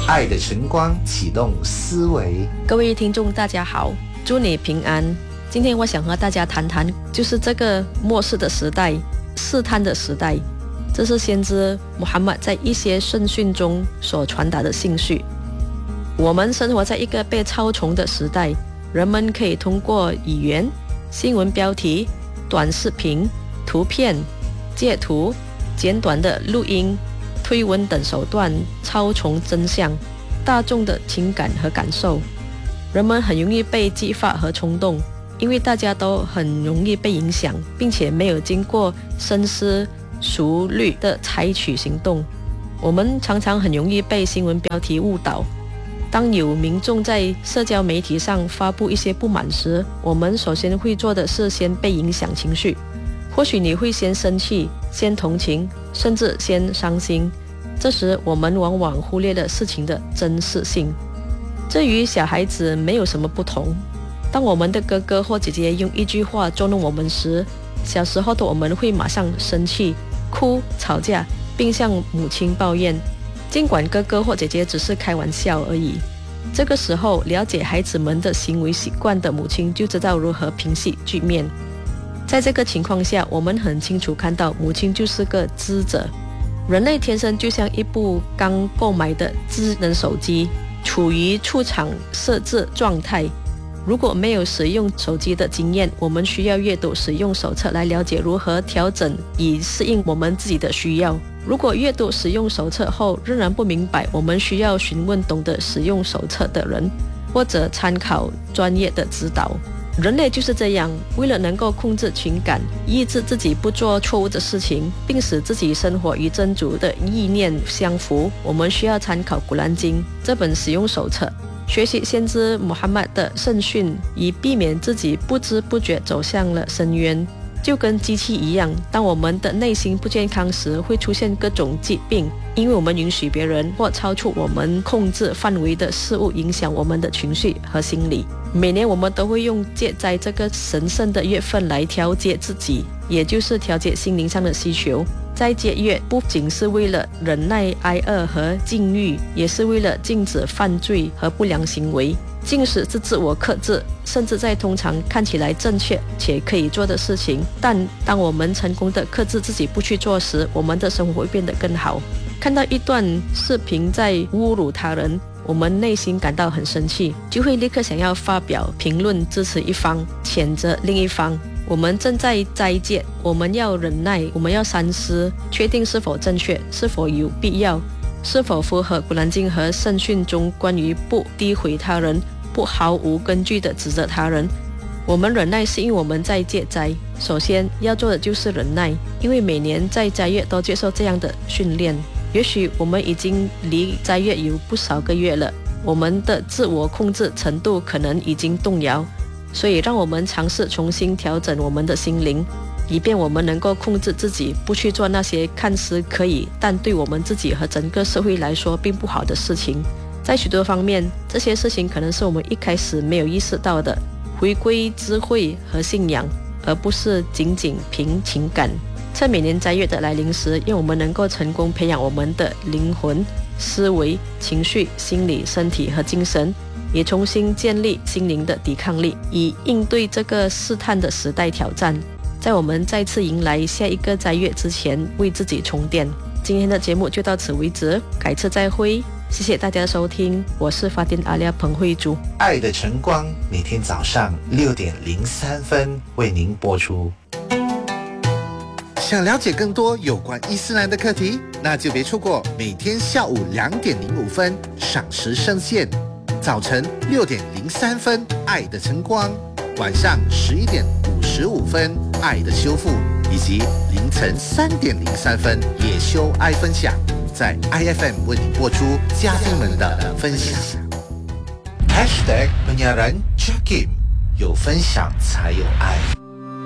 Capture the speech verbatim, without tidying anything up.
爱的晨光启动思维。 各位听众大家好，祝你平安。今天我想和大家谈谈，就是这个末世的时代，试探的时代。这是先知穆罕默在一些圣训中所传达的信息。我们生活在一个被操纵的时代，人们可以通过语言、新闻标题、短视频、图片、截图、简短的录音、推文等手段操纵真相、大众的情感和感受。人们很容易被激发和冲动，因为大家都很容易被影响，并且没有经过深思熟虑的采取行动。我们常常很容易被新闻标题误导。当有民众在社交媒体上发布一些不满时，我们首先会做的是先被影响情绪。或许你会先生气，先同情，甚至先伤心。这时我们往往忽略了事情的真实性。这与小孩子没有什么不同。当我们的哥哥或姐姐用一句话捉弄我们时，小时候的我们会马上生气、哭、吵架，并向母亲抱怨，尽管哥哥或姐姐只是开玩笑而已。这个时候，了解孩子们的行为习惯的母亲就知道如何平息局面。在这个情况下，我们很清楚看到母亲就是个知者。人类天生就像一部刚购买的智能手机，处于出厂设置状态。如果没有使用手机的经验，我们需要阅读使用手册来了解如何调整以适应我们自己的需要。如果阅读使用手册后仍然不明白，我们需要询问懂得使用手册的人，或者参考专业的指导。人类就是这样，为了能够控制情感，抑制自己不做错误的事情，并使自己生活与真主的意念相符，我们需要参考古兰经这本使用手册，学习先知穆罕默的圣训，以避免自己不知不觉走向了深渊。就跟机器一样，当我们的内心不健康时，会出现各种疾病，因为我们允许别人或超出我们控制范围的事物影响我们的情绪和心理。每年我们都会用戒斋这个神圣的月份来调节自己，也就是调节心灵上的需求。斋戒月不仅是为了忍耐挨饿和禁欲，也是为了禁止犯罪和不良行为。禁食是自我克制，甚至在通常看起来正确且可以做的事情，但当我们成功的克制自己不去做时，我们的生活会变得更好。看到一段视频在侮辱他人，我们内心感到很生气，就会立刻想要发表评论支持一方，谴责另一方。我们正在斋戒，我们要忍耐，我们要三思，确定是否正确，是否有必要，是否符合古兰经和圣训中关于不诋毁他人、不毫无根据地指责他人。我们忍耐是因为我们在戒斋，首先要做的就是忍耐，因为每年在斋月都接受这样的训练。也许我们已经离斋月有不少个月了，我们的自我控制程度可能已经动摇，所以让我们尝试重新调整我们的心灵，以便我们能够控制自己，不去做那些看似可以但对我们自己和整个社会来说并不好的事情。在许多方面，这些事情可能是我们一开始没有意识到的。回归智慧和信仰，而不是仅仅凭情感。在每年斋月的来临时，愿我们能够成功培养我们的灵魂、思维、情绪、心理、身体和精神，也重新建立心灵的抵抗力，以应对这个试探的时代挑战。在我们再次迎来下一个斋月之前，为自己充电。今天的节目就到此为止，改次再会。谢谢大家的收听，我是法丁阿利亚彭慧珠。 爱的晨光每天早上六点零三分为您播出。 想了解更多有关伊斯兰的课题，那就别错过每天下午两点零五分赏识圣线，早晨六点零三分爱的晨光，晚上十一点五十五分爱的修复，以及凌晨三点零三分也修爱分享，在 I F M 为你播出嘉宾们的分享。 Hashtag penyiaran Jakim， 有分享才有爱。